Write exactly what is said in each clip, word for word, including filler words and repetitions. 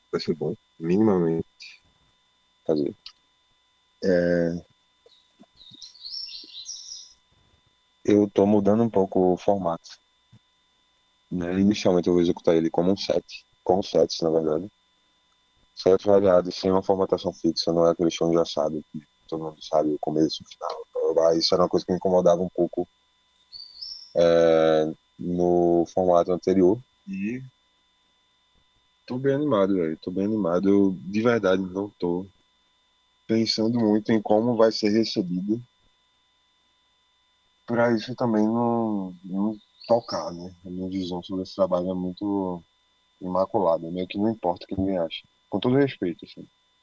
vai ser bom, minimamente. Quer dizer, é, eu tô mudando um pouco o formato, né? Inicialmente eu vou executar ele como um set, com sets, na verdade. Sete variados, sem uma formatação fixa, não é aquele chão já sabe, que todo mundo sabe o começo, o final. Ah, isso era uma coisa que me incomodava um pouco é, no formato anterior. E tô bem animado, velho. Tô bem animado. Eu, de verdade, não tô pensando muito em como vai ser recebido. Para isso também não, não tocar, né? A minha visão sobre esse trabalho é muito imaculada. Meio que não importa o que ninguém acha. Com todo respeito, assim.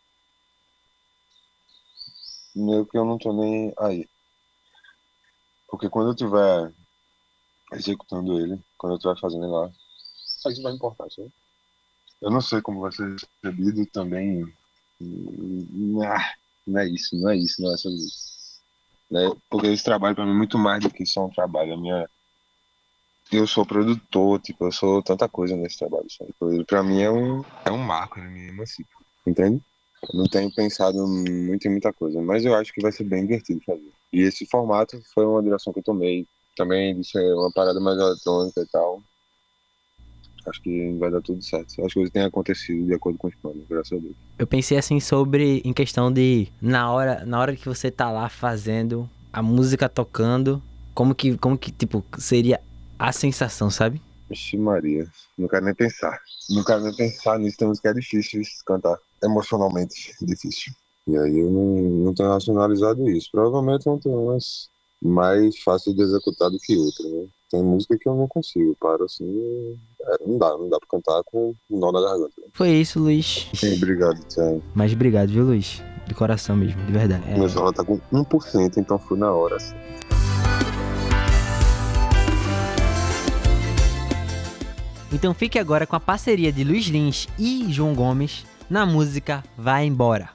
Meio que eu não tô nem aí. Porque quando eu tiver executando ele, quando eu estiver fazendo ele lá, isso vai importar, sabe? Eu não sei como vai ser recebido também. hum, Ah, não é isso, não é isso, não é sobre isso. Né? Porque esse trabalho para mim é muito mais do que só um trabalho. A minha... Eu sou produtor, tipo, eu sou tanta coisa nesse trabalho, sabe? Para mim é um, é um marco, ele me emancipa, entende? Eu não tenho pensado muito em muita coisa, mas eu acho que vai ser bem divertido fazer. E esse formato foi uma direção que eu tomei também, de ser uma parada mais eletrônica e tal. Acho que vai dar tudo certo. As coisas têm acontecido de acordo com os planos, graças a Deus. Eu pensei assim sobre, em questão de, na hora, na hora que você tá lá fazendo, a música tocando, como que, como que, tipo, seria a sensação, sabe? Vixe Maria, não quero nem pensar. Não quero nem pensar nisso, tem música que é difícil de cantar. Emocionalmente difícil. E aí eu não, não tenho racionalizado isso. Provavelmente não tem umas mais fáceis de executar do que outras, né? Tem música que eu não consigo, paro assim, é, não dá, não dá pra cantar com um nó na garganta. Foi isso, Luiz. Sim, obrigado, Thiago. Mas obrigado, viu, Luiz? De coração mesmo, de verdade. Meu É... celular tá com um por cento, então fui na hora, assim. Então fique agora com a parceria de Luiz Lins e João Gomes na música Vai Embora.